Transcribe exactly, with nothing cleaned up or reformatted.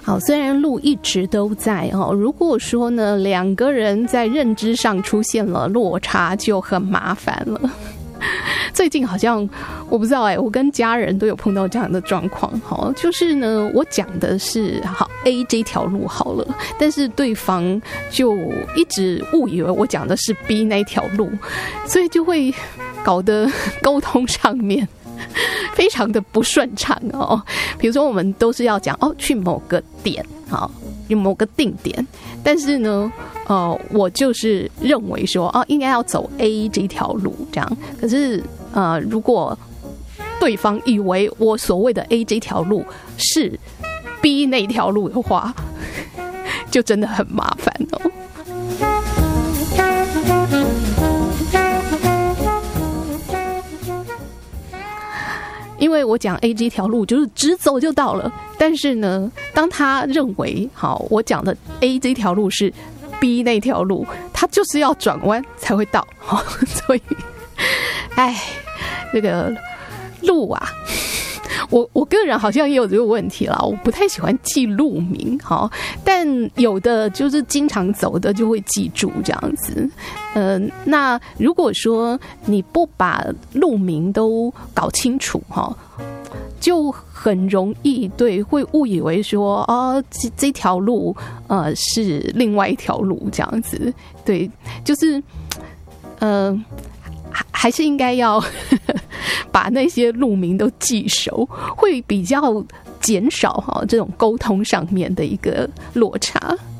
好，虽然路一直都在哦，如果说呢两个人在认知上出现了落差，就很麻烦了。最近好像我不知道哎、欸，我跟家人都有碰到这样的状况。好，就是呢，我讲的是好 A 这条路好了，但是对方就一直误以为我讲的是 B 那条路，所以就会搞得沟通上面非常的不顺畅哦。比如说我们都是要讲哦去某个点，好，有某个定点，但是呢呃我就是认为说啊应该要走 A 这条路这样，可是呃如果对方以为我所谓的 A 这条路是 B 那条路的话，就真的很麻烦哦。因为我讲 A 这条路就是直走就到了，但是呢当他认为好我讲的 A 这条路是 B 那条路，他就是要转弯才会到，所以哎这个路啊，我我个人好像也有这个问题啦，我不太喜欢记路名，好，但有的就是经常走的就会记住这样子。呃，那如果说你不把路名都搞清楚哈，就很容易对会误以为说哦这这条路呃是另外一条路这样子，对，就是呃还是应该要把那些路名都记熟，会比较减少哈这种沟通上面的一个落差。